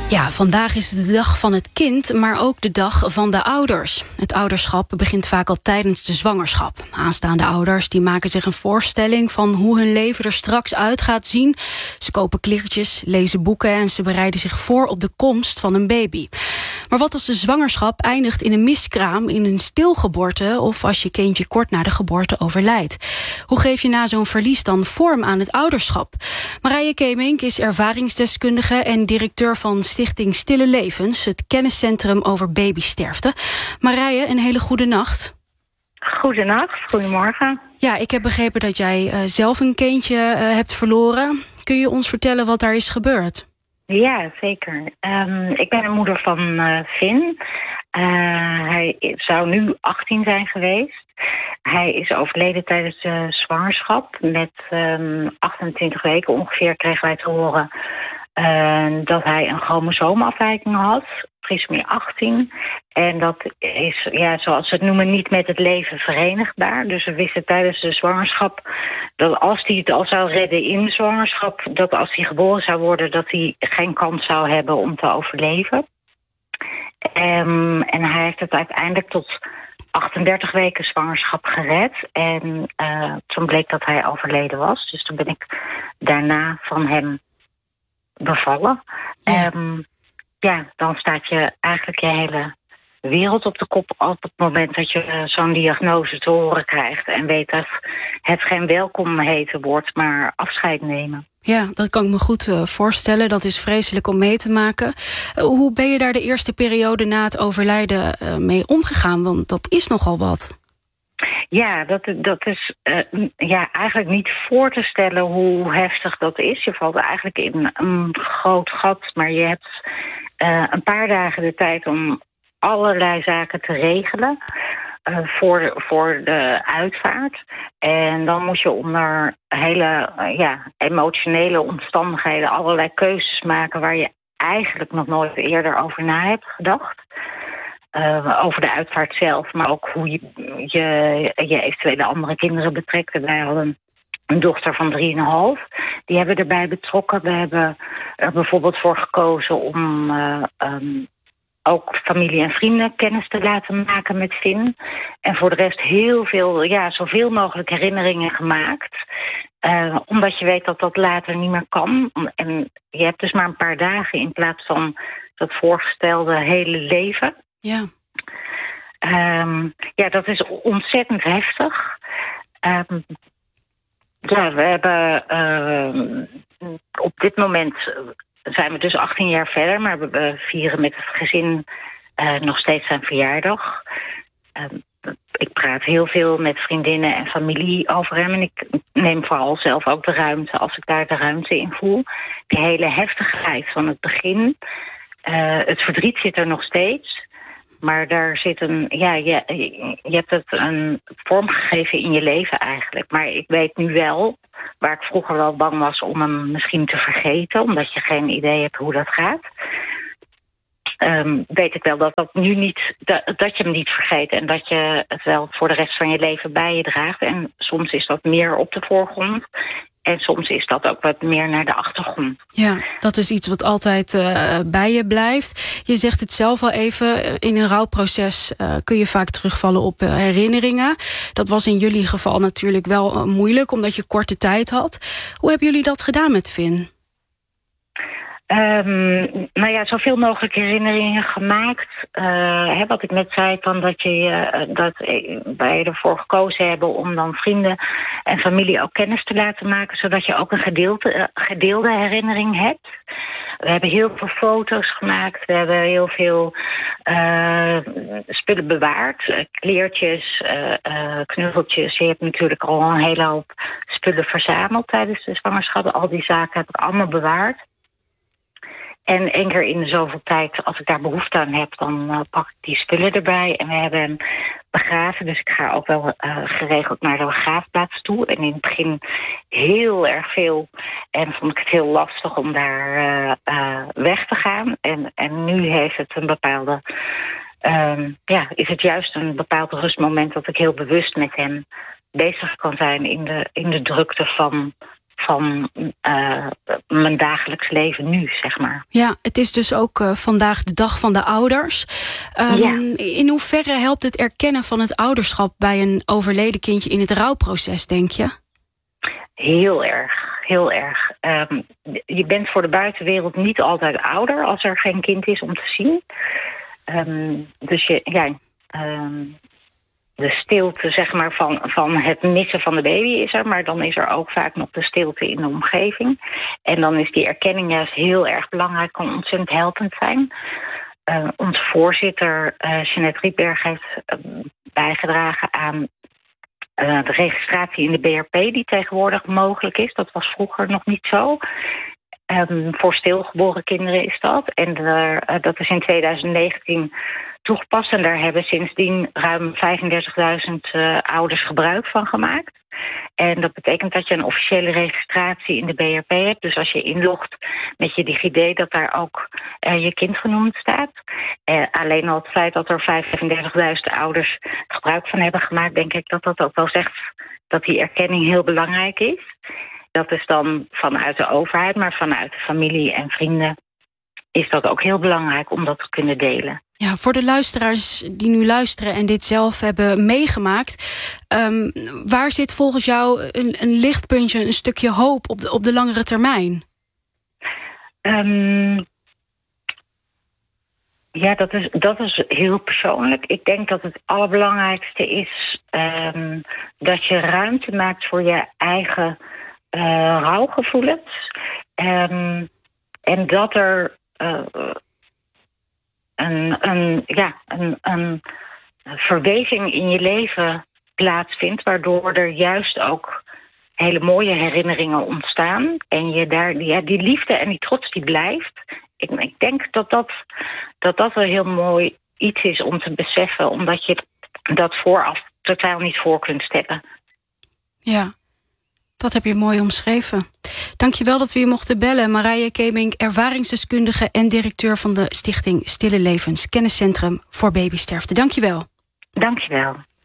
Ja, vandaag is het de dag van het kind, maar ook de dag van de ouders. Het ouderschap begint vaak al tijdens de zwangerschap. Aanstaande ouders die maken zich een voorstelling van hoe hun leven er straks uit gaat zien. Ze kopen kleertjes, lezen boeken en ze bereiden zich voor op de komst van een baby. Maar wat als de zwangerschap eindigt in een miskraam, in een stilgeboorte of als je kindje kort na de geboorte overlijdt? Hoe geef je na zo'n verlies dan vorm aan het ouderschap? Marije Kemink is ervaringsdeskundige en directeur van Stichting Stille Levens, het kenniscentrum over babysterfte. Marije, een hele goede nacht. Goedenacht, goedemorgen. Ja, ik heb begrepen dat jij zelf een kindje hebt verloren. Kun je ons vertellen wat daar is gebeurd? Ja, zeker. Ik ben de moeder van Finn. Hij zou nu 18 zijn geweest. Hij is overleden tijdens de zwangerschap. Met 28 weken ongeveer kregen wij te horen dat hij een chromosoomafwijking had. Trisomie 18. En dat is, ja, zoals ze het noemen, niet met het leven verenigbaar. Dus we wisten tijdens de zwangerschap dat als hij het al zou redden in de zwangerschap, dat als hij geboren zou worden, dat hij geen kans zou hebben om te overleven. En hij heeft het uiteindelijk tot 38 weken zwangerschap gered. En toen bleek dat hij overleden was. Dus toen ben ik daarna van hem bevallen. Ja, dan staat je eigenlijk je hele wereld op de kop op het moment dat je zo'n diagnose te horen krijgt en weet dat het geen welkom heten wordt, maar afscheid nemen. Ja, dat kan ik me goed voorstellen. Dat is vreselijk om mee te maken. Hoe ben je daar de eerste periode na het overlijden mee omgegaan? Want dat is nogal wat. Ja, dat is eigenlijk niet voor te stellen hoe heftig dat is. Je valt eigenlijk in een groot gat, maar je hebt een paar dagen de tijd om allerlei zaken te regelen voor de uitvaart. En dan moet je onder hele emotionele omstandigheden allerlei keuzes maken waar je eigenlijk nog nooit eerder over na hebt gedacht. Over de uitvaart zelf, maar ook hoe je eventuele andere kinderen betrekt. En wij hadden een dochter van 3,5. Die hebben erbij betrokken. We hebben er bijvoorbeeld voor gekozen om ook familie en vrienden kennis te laten maken met Finn. En voor de rest heel veel, zoveel mogelijk herinneringen gemaakt. Omdat je weet dat dat later niet meer kan. En je hebt dus maar een paar dagen in plaats van dat voorgestelde hele leven. Ja. Dat is ontzettend heftig. We hebben op dit moment zijn we dus 18 jaar verder, maar we vieren met het gezin nog steeds zijn verjaardag. Ik praat heel veel met vriendinnen en familie over hem en ik neem vooral zelf ook de ruimte als ik daar de ruimte in voel. Die hele heftigheid van het begin. Het verdriet zit er nog steeds. Maar daar zit je hebt het een vorm gegeven in je leven eigenlijk. Maar ik weet nu wel, waar ik vroeger wel bang was om hem misschien te vergeten, omdat je geen idee hebt hoe dat gaat. Weet ik wel dat nu niet, dat je hem niet vergeet en dat je het wel voor de rest van je leven bij je draagt. En soms is dat meer op de voorgrond. En soms is dat ook wat meer naar de achtergrond. Ja, dat is iets wat altijd bij je blijft. Je zegt het zelf al even, in een rouwproces kun je vaak terugvallen op herinneringen. Dat was in jullie geval natuurlijk wel moeilijk, omdat je korte tijd had. Hoe hebben jullie dat gedaan met Finn? Zoveel mogelijk herinneringen gemaakt. Wat ik net zei, van dat wij ervoor gekozen hebben om dan vrienden en familie ook kennis te laten maken, zodat je ook een gedeelde herinnering hebt. We hebben heel veel foto's gemaakt. We hebben heel veel spullen bewaard. Kleertjes, knuffeltjes. Je hebt natuurlijk al een hele hoop spullen verzameld tijdens de zwangerschap. Al die zaken heb ik allemaal bewaard. En één keer in de zoveel tijd, als ik daar behoefte aan heb, dan pak ik die spullen erbij. En we hebben hem begraven, dus ik ga ook wel geregeld naar de begraafplaats toe. En in het begin heel erg veel. En vond ik het heel lastig om daar weg te gaan. En nu heeft het een bepaalde... is het juist een bepaald rustmoment dat ik heel bewust met hem bezig kan zijn in de drukte van van mijn dagelijks leven nu, zeg maar. Ja, het is dus ook vandaag de dag van de ouders. In hoeverre helpt het erkennen van het ouderschap bij een overleden kindje in het rouwproces, denk je? Heel erg, heel erg. Je bent voor de buitenwereld niet altijd ouder als er geen kind is om te zien. Dus de stilte, zeg maar, van het missen van de baby is er, maar dan is er ook vaak nog de stilte in de omgeving. En dan is die erkenning juist heel erg belangrijk, kan ontzettend helpend zijn. Onze voorzitter, Jeanette Rietberg, heeft bijgedragen aan de registratie in de BRP die tegenwoordig mogelijk is. Dat was vroeger nog niet zo. Voor stilgeboren kinderen is dat. En dat is in 2019 toegepast. En daar hebben sindsdien ruim 35.000 ouders gebruik van gemaakt. En dat betekent dat je een officiële registratie in de BRP hebt. Dus als je inlogt met je DigiD, dat daar ook je kind genoemd staat. Alleen al het feit dat er 35.000 ouders gebruik van hebben gemaakt, denk ik dat dat ook wel zegt dat die erkenning heel belangrijk is. Dat is dan vanuit de overheid, maar vanuit de familie en vrienden is dat ook heel belangrijk om dat te kunnen delen. Ja, voor de luisteraars die nu luisteren en dit zelf hebben meegemaakt, waar zit volgens jou een lichtpuntje, een stukje hoop op de langere termijn? Ja, dat is heel persoonlijk. Ik denk dat het allerbelangrijkste is dat je ruimte maakt voor je eigen rouwgevoelens. En dat er een verweving in je leven plaatsvindt, waardoor er juist ook hele mooie herinneringen ontstaan. En je daar die liefde en die trots die blijft. Ik denk dat een heel mooi iets is om te beseffen, omdat je dat vooraf totaal niet voor kunt stellen. Ja, dat heb je mooi omschreven. Dankjewel dat we je mochten bellen. Marije Kemink, ervaringsdeskundige en directeur van de stichting Stille Levens, kenniscentrum voor babysterfte. Dankjewel. Dankjewel.